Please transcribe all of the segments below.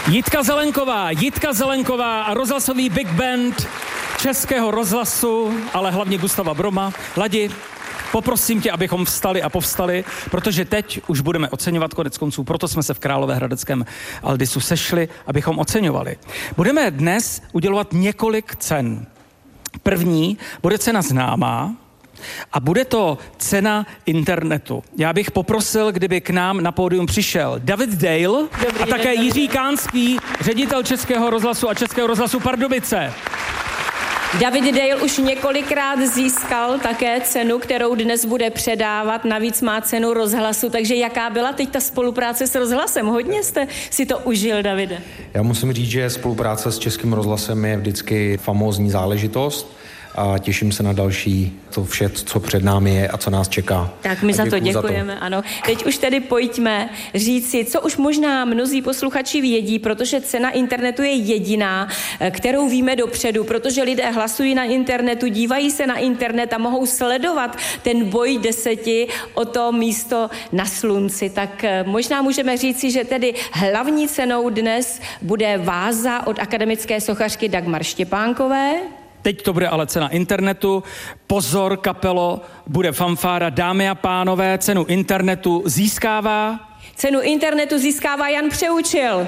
Jitka Zelenková a rozhlasový Big Band Českého rozhlasu, ale hlavně Gustava Broma. Ladi, poprosím tě, abychom vstali a povstali, protože teď už budeme oceňovat, konec konců, proto jsme se v Královéhradeckém Aldisu sešli, abychom oceňovali. Budeme dnes udělovat několik cen. První bude cena známá a bude to cena internetu. Já bych poprosil, kdyby k nám na pódium přišel David Dale a také Jiří Kánský, ředitel Českého rozhlasu a Českého rozhlasu Pardubice. David Dale už několikrát získal také cenu, kterou dnes bude předávat, navíc má cenu rozhlasu, takže jaká byla teď ta spolupráce s rozhlasem? Hodně jste si to užil, Davide. Já musím říct, že spolupráce s Českým rozhlasem je vždycky famózní záležitost a těším se na další, to vše, co před námi je a co nás čeká. Tak my za to děkujeme, ano. Teď už tedy pojďme říci, co už možná mnozí posluchači vědí, protože cena internetu je jediná, kterou víme dopředu, protože lidé hlasují na internetu, dívají se na internet a mohou sledovat ten boj 10 o to místo na slunci. Tak možná můžeme říci, že tedy hlavní cenou dnes bude váza od akademické sochařky Dagmar Štěpánkové. Teď to bude ale cena internetu. Pozor, kapelo, bude fanfára. Dámy a pánové, cenu internetu získává Jan Přeučil.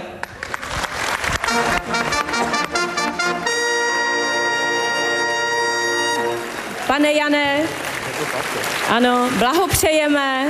Pane Jane, ano, blahopřejeme.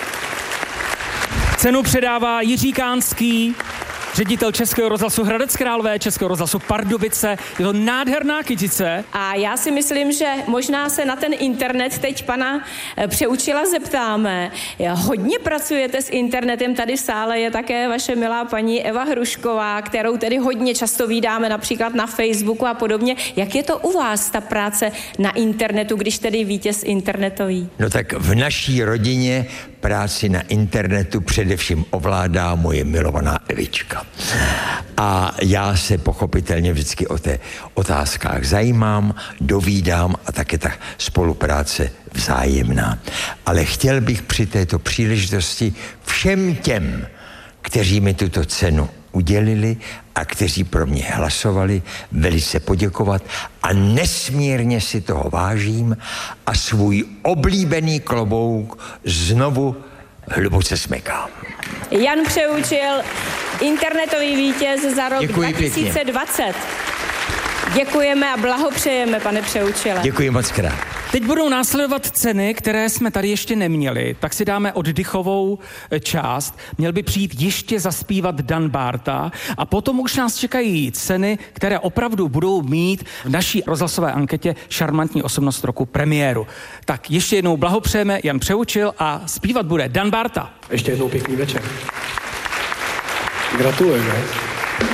Cenu předává Jiří Kánský, ředitel Českého rozhlasu Hradec Králové, Českého rozhlasu Pardubice. Je to nádherná kytice. A já si myslím, že možná se na ten internet teď pana Přeučila zeptáme. Hodně pracujete s internetem, tady v sále je také vaše milá paní Eva Hrušková, kterou tedy hodně často vídáme například na Facebooku a podobně. Jak je to u vás, ta práce na internetu, když tedy vítěz internetový? No tak v naší rodině práci na internetu především ovládá moje milovaná Evička. A já se pochopitelně vždycky o té otázkách zajímám, dovídám a také ta spolupráce vzájemná. Ale chtěl bych při této příležitosti všem těm, kteří mi tuto cenu udělili a kteří pro mě hlasovali, velice poděkovat a nesmírně si toho vážím a svůj oblíbený klobouk znovu hluboce smekám. Jan Přeučil, internetový vítěz za rok 2020. Pěkně. Děkujeme a blahopřejeme, pane Přeučile. Děkuji moc krát. Teď budou následovat ceny, které jsme tady ještě neměli, tak si dáme oddychovou část. Měl by přijít ještě zaspívat Dan Bárta a potom už nás čekají ceny, které opravdu budou mít v naší rozhlasové anketě šarmantní osobnost roku premiéru. Tak ještě jednou blahopřejeme, Jan Přeučil a zpívat bude Dan Bárta. Ještě jednou pěkný večer. Gratulujeme.